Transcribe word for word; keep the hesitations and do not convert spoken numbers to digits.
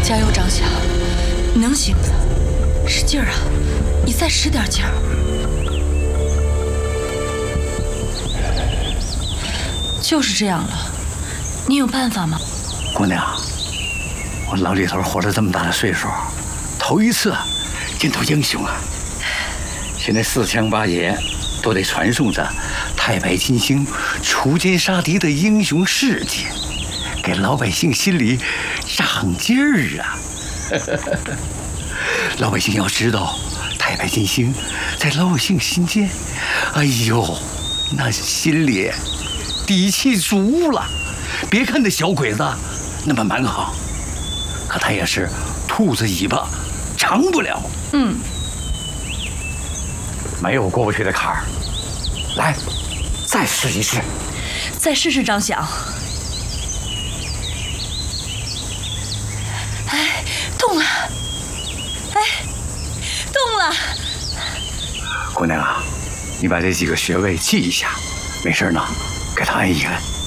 加油，张晓，你能行的，使劲儿啊！你再使点劲儿。就是这样了，你有办法吗？ 姑娘，我老李头活了这么大的岁数，头一次见到英雄啊！现在四乡八野都得传颂着太白金星除奸杀敌的英雄事迹，给老百姓心里长劲儿啊！老百姓要知道，太白金星在老百姓心间，哎呦，那心里底气足了。别看那小鬼子那么蛮横，可他也是兔子尾巴长不了。 嗯， 没有过不去的坎儿。来，再试一试。 再试试，张晓。哎，动了！哎，动了！ 姑娘啊，你把这几个穴位记一下，没事呢，给他按一按。